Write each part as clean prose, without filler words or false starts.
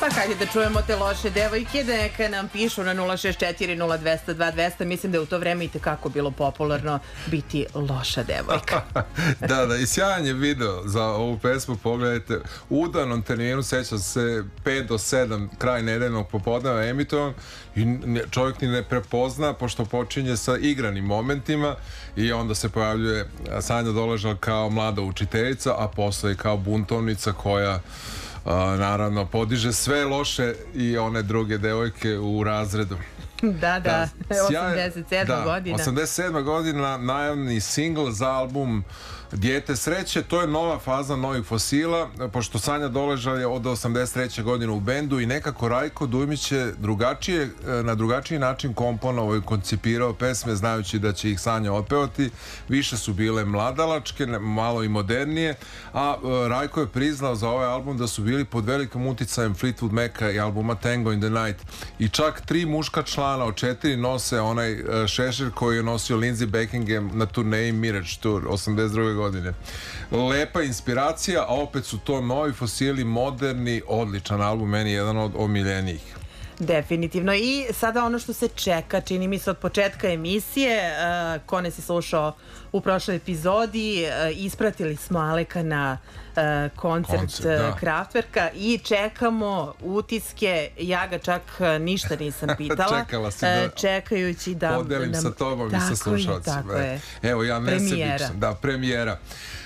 Pa kad je da čujemo te loše devojke, da neka nam pišu na 064-0200-2200. Mislim da je u to vreme i tekako bilo popularno biti loša devojka. Da, i sjajan je video za ovu pesmu, pogledajte. U udanom terminu, sećam se 5 do 7, kraj nedeljnog popodneva emitovan i čovjek ni ne prepozna, pošto počinje sa igranim momentima i onda se pojavljuje Sanja Doležal kao mlada učiteljica, a posle i kao buntovnica koja naravno podiže sve loše i one druge devojke u razredu. Da, 87. godina. 87. godina, najavni singl za album Dijete sreće. To je nova faza novih fosila, pošto Sanja Doležal je od 83. godine u bendu i nekako Rajko Dujmić je na drugačiji način komponovao i koncipirao pesme, znajući da će ih Sanja otpevati. Više su bile mladalačke, malo i modernije, a Rajko je priznao za ovaj album da su bili pod velikim uticajem Fleetwood Maca i albuma Tango in the Night. I čak 3 muška člana od 4 nose onaj šešir koji je nosio Lindsey Buckingham na turneji Mirage Tour 82. godine. Lepa inspiracija, a opet su to novi fosili, moderni, odličan album, meni je jedan od omiljenijih. Definitivno. I sada ono što se čeka, čini mi se od početka emisije, ko ne si slušao u prošloj epizodi, ispratili smo Aleka na koncert Kraftwerka i čekamo utiske. Ja ga čak ništa nisam pitala. Čekala si da čekajući da podelim sa tobom i sa slušalcima. Tako je. Evo, ja nesebično. Da, premijera.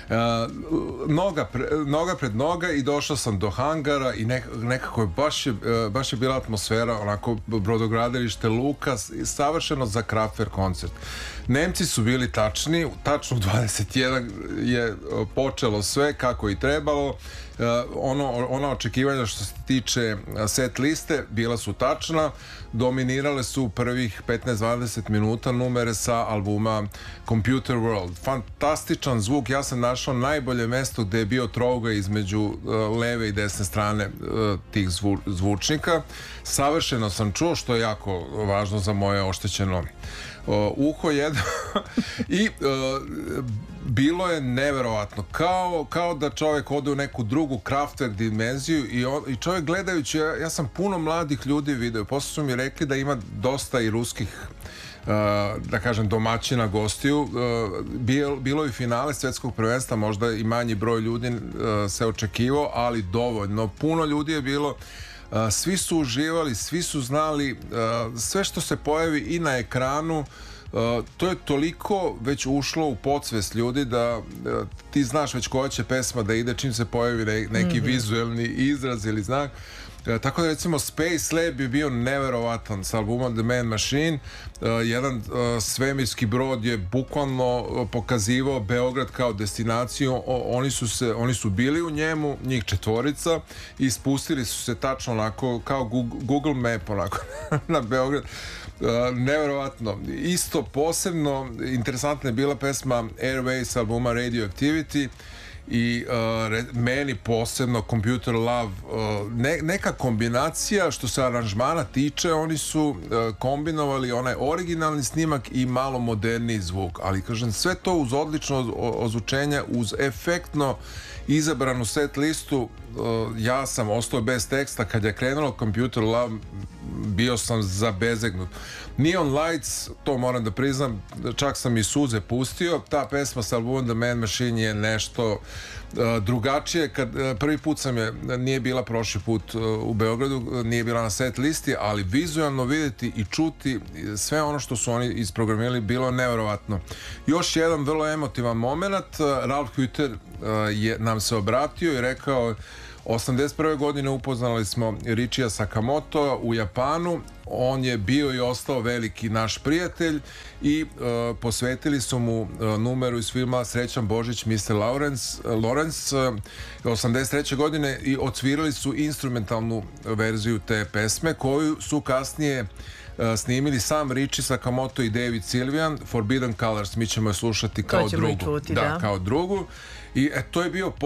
Noga pred noga i došao sam do hangara i nekako je baš je bila atmosfera, onako brodogradilište Luka, savršeno za Kraftwerk koncert. Nemci su bili tačno u 21 je počelo sve kako i trebalo. Ona očekivanja što se tiče set liste bila su tačna, dominirale su prvih 15-20 minuta numere sa albuma Computer World. Fantastičan zvuk, ja sam našao najbolje mesto gde je bio trougaj između leve i desne strane tih zvučnika. Savršeno sam čuo, što je jako važno za moje oštećeno uho jedno i bilo je neverovatno, kao da čovjek ode u neku drugu Kraftwerk dimenziju i čovjek gledajući, ja sam puno mladih ljudi video, posle su mi rekli da ima dosta i ruskih da kažem domaćina gostiju, bilo je finale svetskog prvenstva, možda i manji broj ljudi se očekivao, ali dovoljno, puno ljudi je bilo. Svi su uživali, svi su znali, sve što se pojavi i na ekranu, to je toliko već ušlo u podsvest ljudi da ti znaš već koja će pesma da ide čim se pojavi neki vizuelni izraz ili znak. Tako da recimo Space Lab je bio neverovatan sa albumom The Man Machine. Jedan svemirski brod je bukvalno pokazivao Beograd kao destinaciju. Oni su bili u njemu, njih 4, i spustili su se tačno onako kao Google Map onako na Beograd. Neverovatno. Isto posebno interesantna je bila pesma Airways albuma Radioactivity i meni posebno Computer Love, neka kombinacija što se aranžmana tiče, oni su kombinovali onaj originalni snimak i malo moderniji zvuk, ali kažem sve to uz odlično ozvučenje, uz efektno izabranu set listu. Ja sam ostao bez teksta kad je krenulo Computer Love, bio sam zabezegnut. Neon Lights, to moram da priznam, čak sam i suze pustio. Ta pesma sa albumom The Man Machine je nešto drugačije. Prvi put nije bila prošli put u Beogradu, nije bila na set listi, ali vizualno vidjeti i čuti sve ono što su oni isprogramirali bilo nevjerovatno. Još jedan vrlo emotivan moment, Ralf Hütter nam se obratio i rekao: 81. godine upoznali smo Richija Sakamoto u Japanu, on je bio i ostao veliki naš prijatelj i posvetili su mu numeru iz filma Srećan Božić Mr. Lawrence 83. godine i odsvirali su instrumentalnu verziju te pesme koju su kasnije snimili sam Richie Sakamoto i David Sylvian. Forbidden Colors, mi ćemo je slušati kao drugu. Kao drugu. I to je bio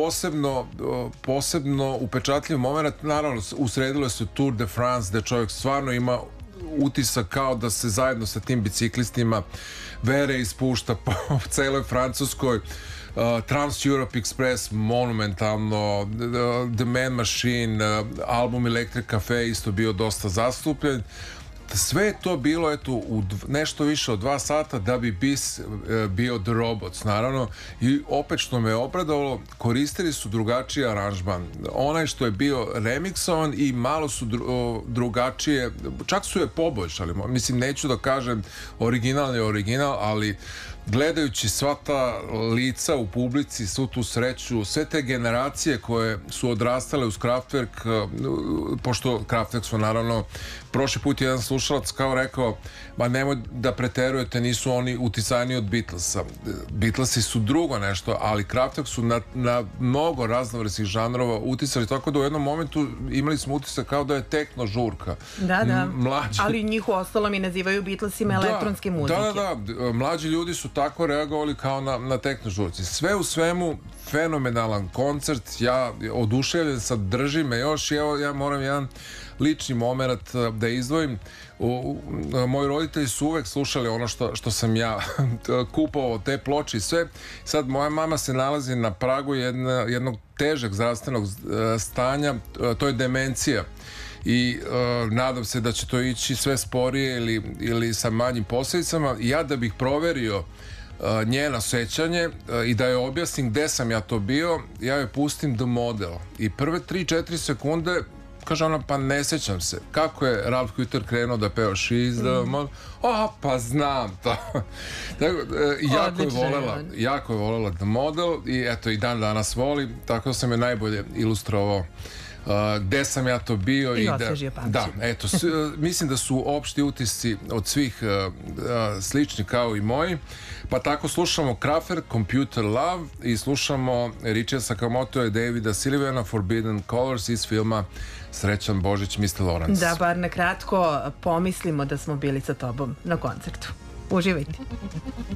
posebno upečatljiv moment. Naravno, usredilo se Tour de France, gde čovjek stvarno ima utisak kao da se zajedno sa tim biciklistima vere ispušta po celoj Francuskoj. Trans Europe Express, monumentalno, The Man Machine, album Electric Cafe isto bio dosta zastupljen. Sve je to bilo eto u nešto više od 2 sata da bi bis bio The Robots, naravno, i opet što me obradovalo, koristili su drugačiji aranžman. Onaj što je bio remiksovan i malo su drugačije, čak su je poboljšali. Mislim, neću da kažem original je original, ali gledajući sva ta lica u publici, svu tu sreću, sve te generacije koje su odrastale uz Kraftwerk, pošto Kraftwerk su naravno, prošli put jedan slušalac kao rekao, ma nemoj da preterujete, nisu oni uticajni od Beatlesa. Beatlesi su drugo nešto, ali Kraftwerk su na mnogo raznovrsnih žanrova uticali, tako da u jednom momentu imali smo utisak kao da je tekno žurka. Da, ali njih u ostalom i nazivaju Beatlesima elektronske muzike. Da, mlađi ljudi su tako reagovali kao na tekno žurci. Sve u svemu, fenomenalan koncert, ja oduševljen sam, drži me još i evo ja moram jedan lični moment da izdvojim. Moji roditelji su uvek slušali ono što sam ja kupovao, te ploče i sve. Sad moja mama se nalazi na pragu jednog težeg zdravstvenog stanja, to je demencija. I nadam se da će to ići sve sporije ili sa manjim posljedicama. Ja da bih proverio njeno sećanje i da joj objasnim gde sam ja to bio, ja joj pustim The Model i prve 3-4 sekunde kaže ona, pa ne sećam se kako je Ralph Kruiter krenuo da peva She's the Model, pa znam to. Jako je volela The Model i eto i dan danas voli, tako da sam je najbolje ilustrovao gde sam ja to bio i osvežio pamćenje. Da, eto, mislim da su opšti utisci od svih slični kao i moji, pa tako slušamo Kraftwerk, Computer Love i slušamo Richie Sakamoto i Davida Silvijana, Forbidden Colors iz filma Srećan Božić, Mr. Lawrence. Da, bar na kratko pomislimo da smo bili sa tobom na koncertu. Uživajte.